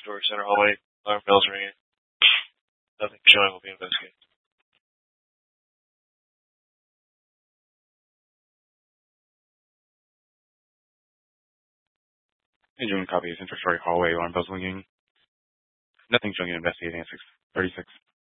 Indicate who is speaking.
Speaker 1: George Center hallway. Alarm bells ringing. Nothing showing will be investigated.
Speaker 2: Genuine copy of Central Story hallway. Alarm bells ringing. Nothing showing an investigating at 6:36.